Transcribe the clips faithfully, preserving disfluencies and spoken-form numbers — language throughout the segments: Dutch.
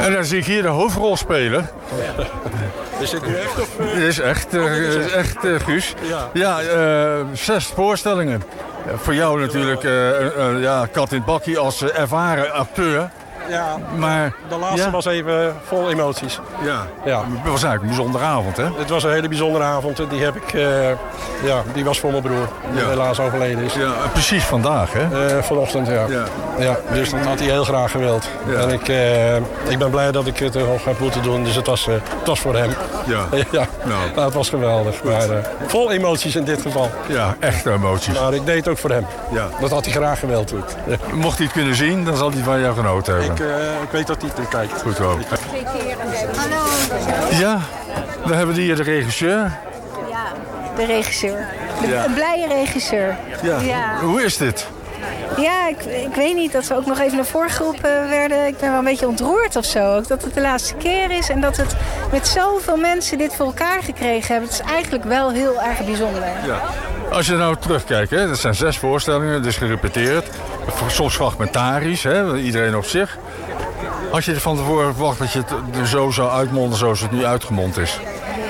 En dan zie ik hier de hoofdrol spelen. Is het nu echt? Of, uh... Dit is echt, uh, dit is echt uh, Guus. Ja, ja uh, zes voorstellingen. Uh, voor jou natuurlijk uh, uh, ja, kat in het bakkie als uh, ervaren acteur. Ja, maar de laatste ja. was even vol emoties. Ja. Ja, het was eigenlijk een bijzondere avond, hè? Het was een hele bijzondere avond. Die heb ik, uh, ja, die was voor mijn broer, die ja. helaas overleden is. Ja, precies vandaag, hè? Uh, vanochtend, ja. Ja. ja. Dus dat had hij heel graag gewild. Ja. En ik, uh, ik ben blij dat ik het nog heb moeten doen, dus het was, uh, het was voor hem. Ja. ja. Nou. Nou, het was geweldig. Maar, uh, vol emoties in dit geval. Ja, echte emoties. Maar ik deed het ook voor hem. Ja. Dat had hij graag gewild. Ja. Mocht hij het kunnen zien, dan zal hij van jou genoten hebben. Ik, uh, ik weet dat hij het kijkt. Goed zo. Hallo. Ja, dan hebben we hier de regisseur. Ja, de regisseur. De, ja. Een blije regisseur. Ja. ja. Hoe is dit? Ja, ik, ik weet niet dat we ook nog even naar voren geroepen werden. Ik ben wel een beetje ontroerd of zo. Ook dat het de laatste keer is en dat het met zoveel mensen dit voor elkaar gekregen hebben. Het is eigenlijk wel heel erg bijzonder. Ja. Als je nou terugkijkt, hè, dat zijn zes voorstellingen, het is gerepeteerd. Soms fragmentarisch, hè, iedereen op zich. Had je er van tevoren verwacht dat je het er zo zou uitmonden zoals het nu uitgemond is?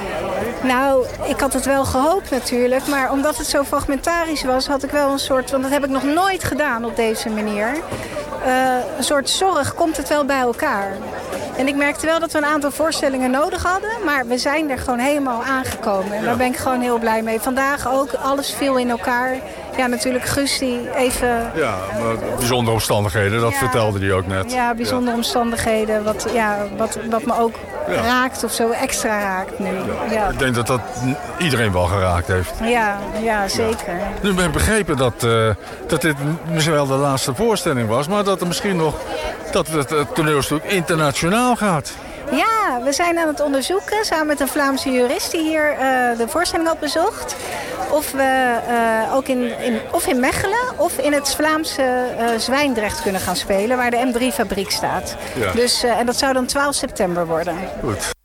Nou, ik had het wel gehoopt natuurlijk. Maar omdat het zo fragmentarisch was, had ik wel een soort... Want dat heb ik nog nooit gedaan op deze manier. Uh, een soort zorg, komt het wel bij elkaar. En ik merkte wel dat we een aantal voorstellingen nodig hadden. Maar we zijn er gewoon helemaal aangekomen. En daar ben ik gewoon heel blij mee. Vandaag ook, alles viel in elkaar. Ja, natuurlijk Guus die even... Ja, maar bijzondere omstandigheden, dat ja, vertelde hij ook net. Ja, bijzondere ja. omstandigheden. Wat, ja, wat, wat me ook ja. raakt of zo extra raakt nu. Ja. Ja. Ik denk dat dat iedereen wel geraakt heeft. Ja, ja zeker. Ja. Nu heb ik begrepen dat, uh, dat dit misschien wel de laatste voorstelling was. Maar dat er misschien nog dat het, het toneelstuk internationaal gaat. Ja, we zijn aan het onderzoeken samen met een Vlaamse jurist die hier uh, de voorstelling had bezocht. Of we uh, ook in, in, of in Mechelen of in het Vlaamse uh, Zwijndrecht kunnen gaan spelen, waar de M drie fabriek staat. Ja. Dus, uh, en dat zou dan twaalf september worden. Goed.